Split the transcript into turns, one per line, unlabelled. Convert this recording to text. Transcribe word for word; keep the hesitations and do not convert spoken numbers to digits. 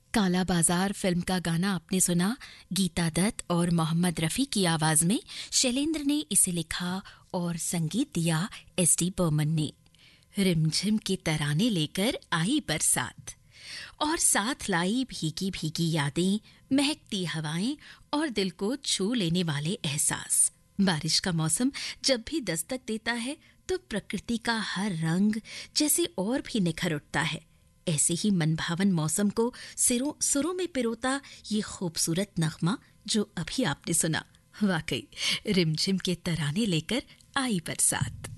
काला बाजार फिल्म का गाना आपने सुना गीता दत्त और मोहम्मद रफ़ी की आवाज में। शैलेंद्र ने इसे लिखा और संगीत दिया एस डी बर्मन ने। रिमझिम के तराने लेकर आई बरसात और साथ लाई भीगी भीगी यादें, महकती हवाएं और दिल को छू लेने वाले एहसास। बारिश का मौसम जब भी दस्तक देता है तो प्रकृति का हर रंग जैसे और भी निखर उठता है। ऐसे ही मनभावन मौसम को सिरों सुरों में पिरोता ये खूबसूरत नगमा जो अभी आपने सुना, वाकई रिमझिम के तराने लेकर आई बरसात।